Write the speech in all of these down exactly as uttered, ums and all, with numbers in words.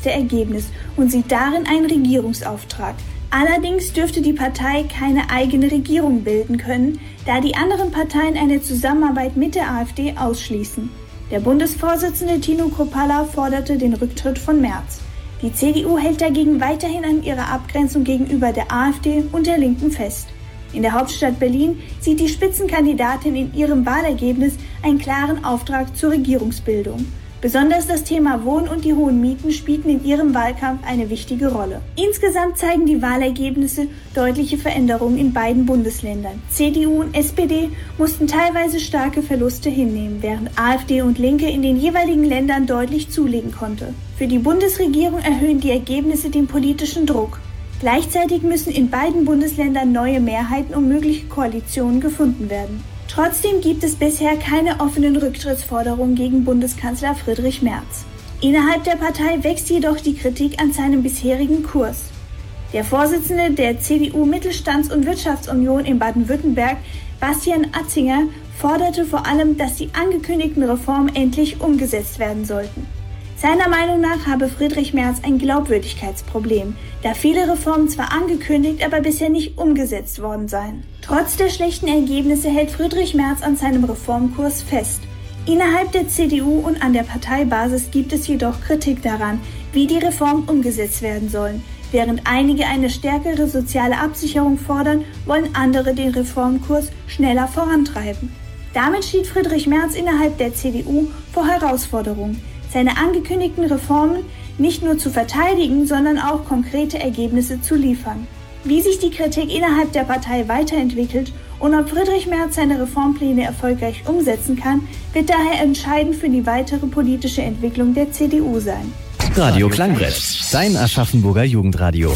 beste Ergebnis und sieht darin einen Regierungsauftrag. Allerdings dürfte die Partei keine eigene Regierung bilden können, da die anderen Parteien eine Zusammenarbeit mit der AfD ausschließen. Der Bundesvorsitzende Tino Kruppalla forderte den Rücktritt von Merz. Die C D U hält dagegen weiterhin an ihrer Abgrenzung gegenüber der AfD und der Linken fest. In der Hauptstadt Berlin sieht die Spitzenkandidatin in ihrem Wahlergebnis einen klaren Auftrag zur Regierungsbildung. Besonders das Thema Wohnen und die hohen Mieten spielten in ihrem Wahlkampf eine wichtige Rolle. Insgesamt zeigen die Wahlergebnisse deutliche Veränderungen in beiden Bundesländern. C D U und S P D mussten teilweise starke Verluste hinnehmen, während AfD und Linke in den jeweiligen Ländern deutlich zulegen konnte. Für die Bundesregierung erhöhen die Ergebnisse den politischen Druck. Gleichzeitig müssen in beiden Bundesländern neue Mehrheiten und mögliche Koalitionen gefunden werden. Trotzdem gibt es bisher keine offenen Rücktrittsforderungen gegen Bundeskanzler Friedrich Merz. Innerhalb der Partei wächst jedoch die Kritik an seinem bisherigen Kurs. Der Vorsitzende der C D U Mittelstands- und Wirtschaftsunion in Baden-Württemberg, Bastian Atzinger, forderte vor allem, dass die angekündigten Reformen endlich umgesetzt werden sollten. Seiner Meinung nach habe Friedrich Merz ein Glaubwürdigkeitsproblem, da viele Reformen zwar angekündigt, aber bisher nicht umgesetzt worden seien. Trotz der schlechten Ergebnisse hält Friedrich Merz an seinem Reformkurs fest. Innerhalb der C D U und an der Parteibasis gibt es jedoch Kritik daran, wie die Reformen umgesetzt werden sollen. Während einige eine stärkere soziale Absicherung fordern, wollen andere den Reformkurs schneller vorantreiben. Damit steht Friedrich Merz innerhalb der C D U vor Herausforderungen, seine angekündigten Reformen nicht nur zu verteidigen, sondern auch konkrete Ergebnisse zu liefern. Wie sich die Kritik innerhalb der Partei weiterentwickelt und ob Friedrich Merz seine Reformpläne erfolgreich umsetzen kann, wird daher entscheidend für die weitere politische Entwicklung der C D U sein. Radio Klangbrett, dein Aschaffenburger Jugendradio.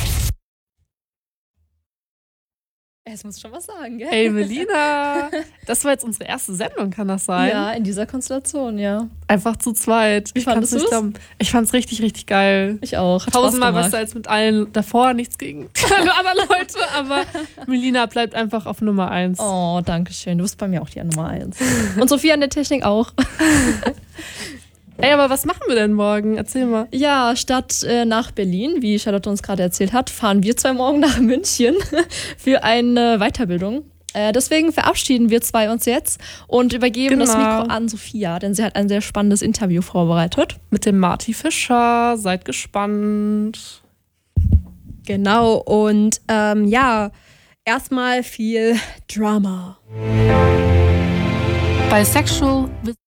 Jetzt muss ich schon was sagen, gell? Ey, Melina, das war jetzt unsere erste Sendung, kann das sein? Ja, in dieser Konstellation, ja. Einfach zu zweit. Wie fandest du es? Ich fand's richtig, richtig geil. Ich auch. Hat Tausendmal besser als mit allen davor. Nichts gegen alle anderen Leute, aber Melina bleibt einfach auf Nummer eins. Oh, danke schön. Du bist bei mir auch die Nummer eins. Und Sophia an der Technik auch. Ey, aber was machen wir denn morgen? Erzähl mal. Ja, statt äh, nach Berlin, wie Charlotte uns gerade erzählt hat, fahren wir zwei morgen nach München für eine Weiterbildung. Äh, deswegen verabschieden wir zwei uns jetzt und übergeben genau. das Mikro an Sophia, denn sie hat ein sehr spannendes Interview vorbereitet. Mit dem Marty Fischer. Seid gespannt. Genau, und ähm, ja, erstmal viel Drama. Bisexual